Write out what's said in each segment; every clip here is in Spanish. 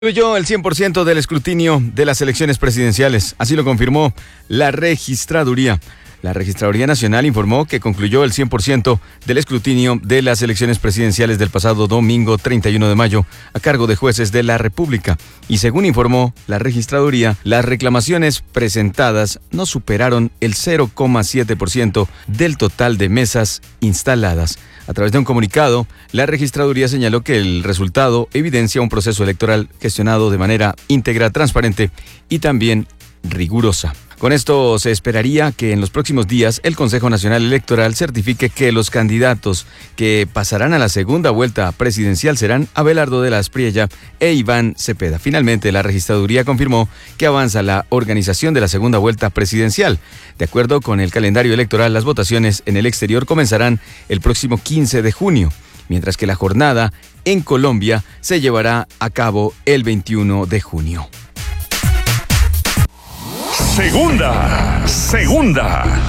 Concluyó el 100% del escrutinio de las elecciones presidenciales. Así lo confirmó la Registraduría. La Registraduría Nacional informó que concluyó el 100% del escrutinio de las elecciones presidenciales del pasado domingo 31 de mayo a cargo de jueces de la República. Y según informó la Registraduría, las reclamaciones presentadas no superaron el 0,7% del total de mesas instaladas. A través de un comunicado, la Registraduría señaló que el resultado evidencia un proceso electoral gestionado de manera íntegra, transparente y también rigurosa. Con esto se esperaría que en los próximos días el Consejo Nacional Electoral certifique que los candidatos que pasarán a la segunda vuelta presidencial serán Abelardo de la Espriella e Iván Cepeda. Finalmente, la Registraduría confirmó que avanza la organización de la segunda vuelta presidencial. De acuerdo con el calendario electoral, las votaciones en el exterior comenzarán el próximo 15 de junio, mientras que la jornada en Colombia se llevará a cabo el 21 de junio. Segunda.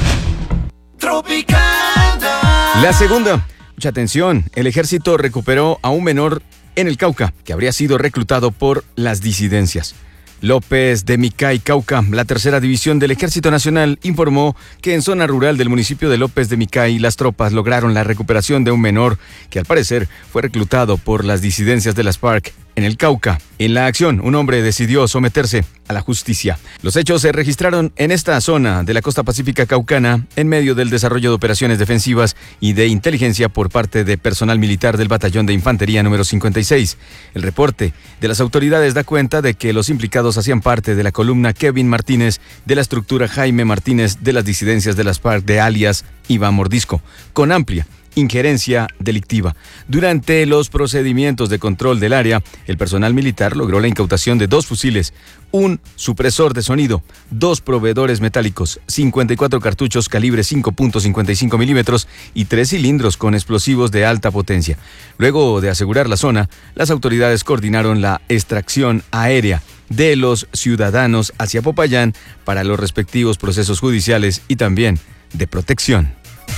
Tropicana. La segunda. Mucha atención. El ejército recuperó a un menor en el Cauca que habría sido reclutado por las disidencias. López de Micay, Cauca, la tercera división del Ejército Nacional, informó que en zona rural del municipio de López de Micay, las tropas lograron la recuperación de un menor que al parecer fue reclutado por las disidencias de las FARC en el Cauca. En la acción, un hombre decidió someterse a la justicia. Los hechos se registraron en esta zona de la costa pacífica caucana en medio del desarrollo de operaciones defensivas y de inteligencia por parte de personal militar del Batallón de Infantería número 56. El reporte de las autoridades da cuenta de que los implicados hacían parte de la columna Kevin Martínez de la estructura Jaime Martínez de las disidencias de las FARC de alias Iván Mordisco, con amplia injerencia delictiva. Durante los procedimientos de control del área, el personal militar logró la incautación de 2 fusiles, un supresor de sonido, 2 proveedores metálicos, 54 cartuchos calibre 5.55 milímetros y 3 cilindros con explosivos de alta potencia. Luego de asegurar la zona, las autoridades coordinaron la extracción aérea de los ciudadanos hacia Popayán para los respectivos procesos judiciales y también de protección.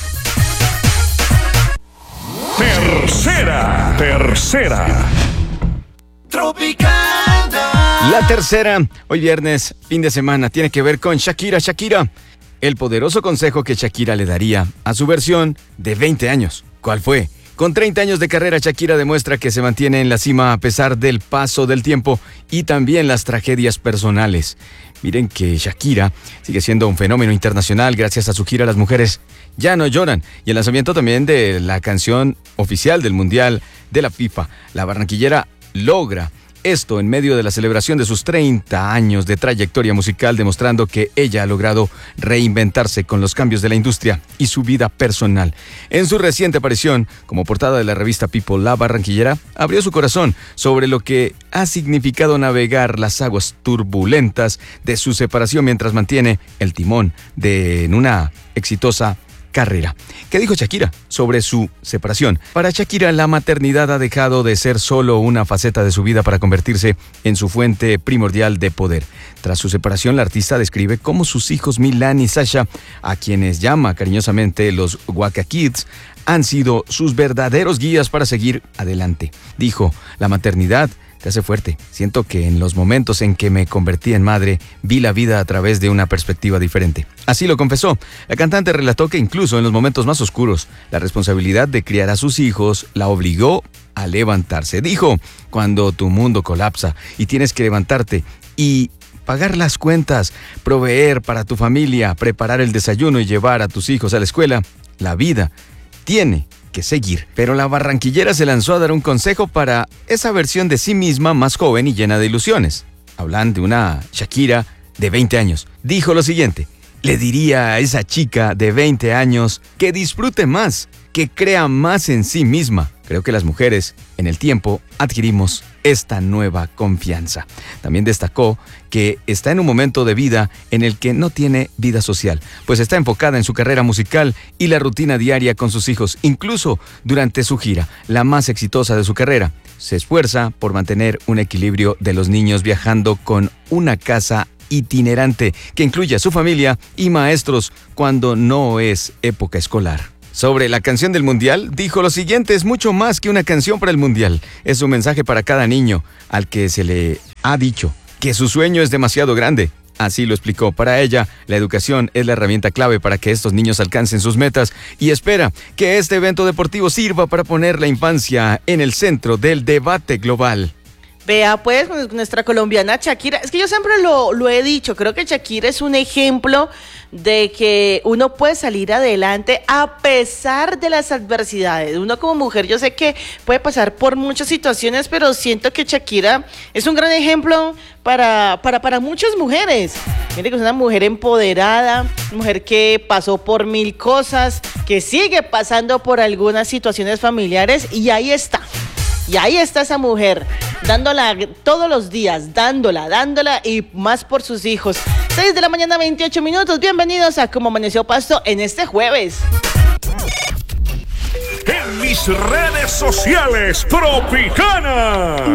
Tercera. Tropicana. La tercera, hoy viernes, fin de semana, tiene que ver con Shakira. El poderoso consejo que Shakira le daría a su versión de 20 años. ¿Cuál fue? Con 30 años de carrera, Shakira demuestra que se mantiene en la cima a pesar del paso del tiempo y también las tragedias personales. Miren que Shakira sigue siendo un fenómeno internacional gracias a su gira Las Mujeres Ya No Lloran y el lanzamiento también de la canción oficial del Mundial de la FIFA. La barranquillera logra esto en medio de la celebración de sus 30 años de trayectoria musical, demostrando que ella ha logrado reinventarse con los cambios de la industria y su vida personal. En su reciente aparición como portada de la revista People, la barranquillera abrió su corazón sobre lo que ha significado navegar las aguas turbulentas de su separación mientras mantiene el timón en una exitosa carrera. ¿Qué dijo Shakira sobre su separación? Para Shakira, la maternidad ha dejado de ser solo una faceta de su vida para convertirse en su fuente primordial de poder. Tras su separación, la artista describe cómo sus hijos Milan y Sasha, a quienes llama cariñosamente los Waka Kids, han sido sus verdaderos guías para seguir adelante. Dijo, la maternidad te hace fuerte. Siento que en los momentos en que me convertí en madre, vi la vida a través de una perspectiva diferente. Así lo confesó. La cantante relató que incluso en los momentos más oscuros, la responsabilidad de criar a sus hijos la obligó a levantarse. Dijo, cuando tu mundo colapsa y tienes que levantarte y pagar las cuentas, proveer para tu familia, preparar el desayuno y llevar a tus hijos a la escuela, la vida tiene que seguir. Pero la barranquillera se lanzó a dar un consejo para esa versión de sí misma más joven y llena de ilusiones. Hablan de una Shakira de 20 años. Dijo lo siguiente: le diría a esa chica de 20 años que disfrute más, que crea más en sí misma. Creo que las mujeres, en el tiempo, adquirimos esta nueva confianza. También destacó que está en un momento de vida en el que no tiene vida social, pues está enfocada en su carrera musical y la rutina diaria con sus hijos, incluso durante su gira, la más exitosa de su carrera. Se esfuerza por mantener un equilibrio de los niños viajando con una casa itinerante que incluye a su familia y maestros cuando no es época escolar. Sobre la canción del Mundial, dijo lo siguiente: es mucho más que una canción para el Mundial. Es un mensaje para cada niño al que se le ha dicho que su sueño es demasiado grande. Así lo explicó. Para ella, la educación es la herramienta clave para que estos niños alcancen sus metas y espera que este evento deportivo sirva para poner la infancia en el centro del debate global. Vea, pues, nuestra colombiana Shakira, es que yo siempre lo he dicho, creo que Shakira es un ejemplo de que uno puede salir adelante a pesar de las adversidades. Uno como mujer, yo sé que puede pasar por muchas situaciones, pero siento que Shakira es un gran ejemplo para muchas mujeres. Mire que es una mujer empoderada, mujer que pasó por mil cosas, que sigue pasando por algunas situaciones familiares y ahí está. Y ahí está esa mujer, dándola todos los días, dándola y más por sus hijos. 6 de la mañana, 28 minutos. Bienvenidos a Cómo Amaneció Pasto en este jueves. En mis redes sociales, Tropicana.